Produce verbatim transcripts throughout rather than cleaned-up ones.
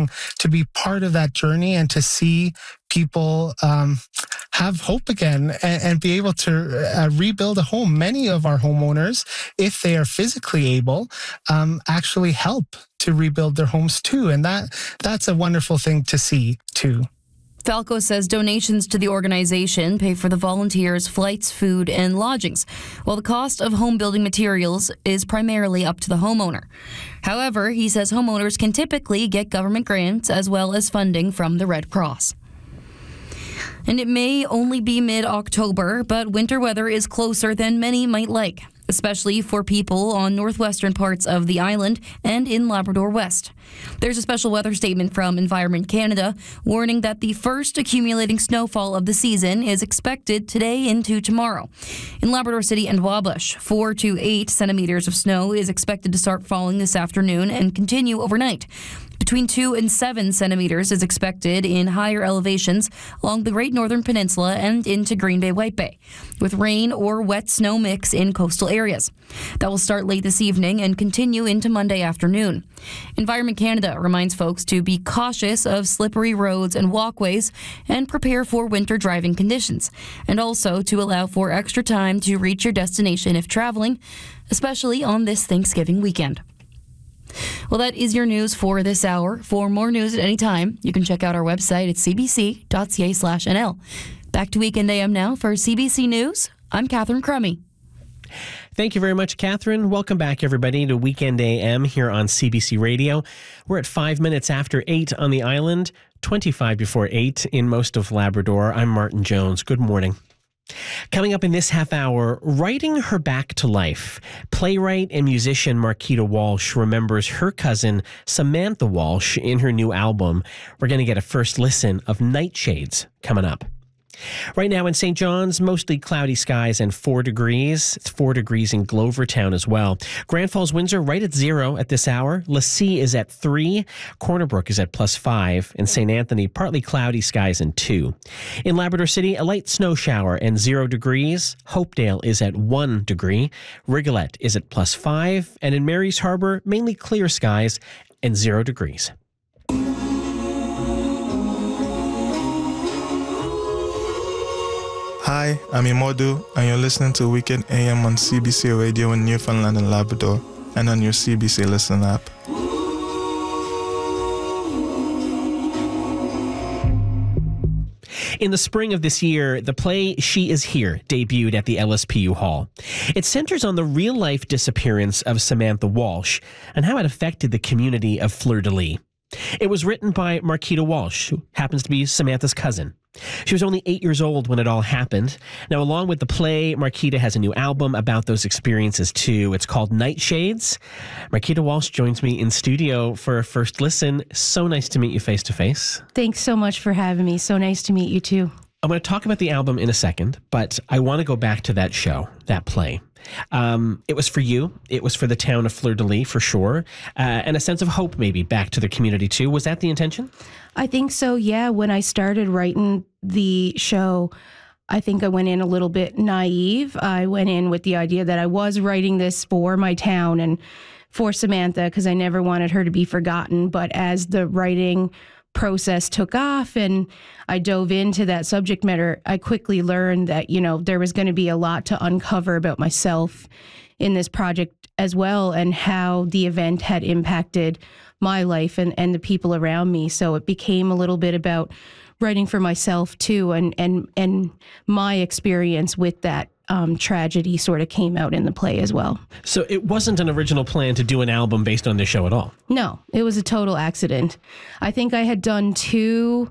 amazing to be part of that journey and to see people um, have hope again and, and be able to uh, rebuild a home. Many of our homeowners, if they are physically able, um, actually help to rebuild their homes too. And that that's a wonderful thing to see too. Falco says donations to the organization pay for the volunteers' flights, food, and lodgings, while the cost of home building materials is primarily up to the homeowner. However, he says homeowners can typically get government grants as well as funding from the Red Cross. And it may only be mid-October, but winter weather is closer than many might like, especially for people on northwestern parts of the island and in Labrador West. There's a special weather statement from Environment Canada warning that the first accumulating snowfall of the season is expected today into tomorrow. In Labrador City and Wabush, four to eight centimeters of snow is expected to start falling this afternoon and continue overnight. Between two and seven centimeters is expected in higher elevations along the Great Northern Peninsula and into Green Bay White Bay, with rain or wet snow mix in coastal areas. That will start late this evening and continue into Monday afternoon. Environment Canada reminds folks to be cautious of slippery roads and walkways and prepare for winter driving conditions, and also to allow for extra time to reach your destination if traveling, especially on this Thanksgiving weekend. Well, that is your news for this hour. For more news at any time, you can check out our website at c b c dot c a slash n l. Back to Weekend A M now for C B C News. I'm Catherine Crummy. Thank you very much, Catherine. Welcome back, everybody, to Weekend A M here on C B C Radio. We're at five minutes after eight on the island, twenty-five before eight in most of Labrador. I'm Martin Jones. Good morning. Coming up in this half hour, writing her back to life. Playwright and musician Marquita Walsh remembers her cousin Samantha Walsh in her new album. We're going to get a first listen of Nightshades coming up. Right now in Saint John's, mostly cloudy skies and four degrees. It's four degrees in Glovertown as well. Grand Falls, Windsor, right at zero at this hour. Lassie is at three. Corner Brook is at plus five. And Saint Anthony, partly cloudy skies and two. In Labrador City, a light snow shower and zero degrees. Hopedale is at one degree. Rigolette is at plus five. And in Mary's Harbor, mainly clear skies and zero degrees. Hi, I'm Imodu, and you're listening to Weekend A M on C B C Radio in Newfoundland and Labrador, and on your C B C Listen app. In the spring of this year, the play She Is Here debuted at the L S P U Hall. It centers on the real-life disappearance of Samantha Walsh and how it affected the community of Fleur-de-Lis. It was written by Marquita Walsh, who happens to be Samantha's cousin. She was only eight years old when it all happened. Now, along with the play, Marquita has a new album about those experiences, too. It's called Nightshades. Marquita Walsh joins me in studio for a first listen. So nice to meet you face-to-face. Thanks so much for having me. So nice to meet you, too. I'm going to talk about the album in a second, but I want to go back to that show, that play. Um, it was for you. It was for the town of Fleur-de-Lis, for sure. Uh, and a sense of hope, maybe, back to the community, too. Was that the intention? I think so, yeah. When I started writing the show, I think I went in a little bit naive. I went in with the idea that I was writing this for my town and for Samantha, because I never wanted her to be forgotten. But as the writing process took off and I dove into that subject matter, I quickly learned that, you know, there was going to be a lot to uncover about myself in this project as well, and how the event had impacted my life and, and the people around me. So it became a little bit about writing for myself too, and and and my experience with that um, tragedy sort of came out in the play as well. So it wasn't an original plan to do an album based on this show at all? No, it was a total accident. I think I had done two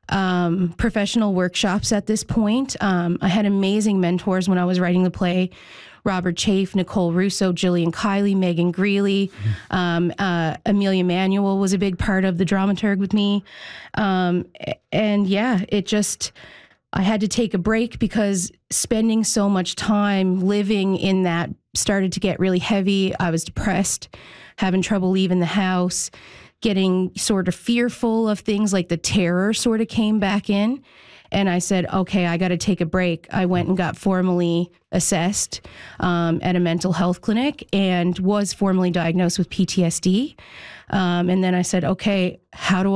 um, professional workshops at this point. Um, I had amazing mentors when I was writing the play. Robert Chafe, Nicole Russo, Jillian Kiley, Megan Greeley, um, uh, Amelia Manuel was a big part of the dramaturg with me. Um, and yeah, it just, I had to take a break because spending so much time living in that started to get really heavy. I was depressed, having trouble leaving the house, getting sort of fearful of things, like the terror sort of came back in. And I said, okay, I got to take a break. I went and got formally assessed um, at a mental health clinic and was formally diagnosed with P T S D. Um, and then I said, okay, how do